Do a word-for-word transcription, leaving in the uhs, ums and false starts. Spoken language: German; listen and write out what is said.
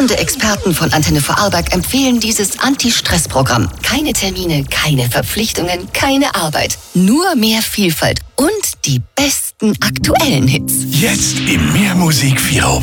Tausende Experten von Antenne Vorarlberg empfehlen dieses Anti-Stress-Programm. Keine Termine, keine Verpflichtungen, keine Arbeit. Nur mehr Vielfalt und die besten aktuellen Hits. Jetzt im Mehr Musik vier